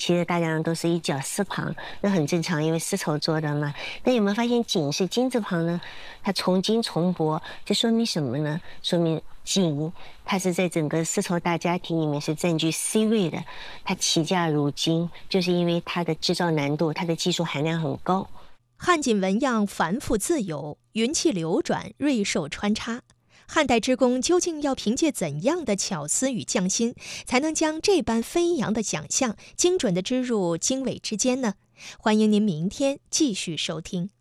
其实大家都是一角四旁，那很正常，因为丝绸做的嘛。那有没有发现锦是金字旁呢？它从金从帛，这说明什么呢？说明锦它是在整个丝绸大家庭里面是占据 C 位的，它起价如金，就是因为它的制造难度，它的技术含量很高。 汉锦纹样繁复自由，云气流转，瑞兽穿插。汉代织工究竟要凭借怎样的巧思与匠心，才能将这般飞扬的想象精准地织入经纬之间呢？欢迎您明天继续收听。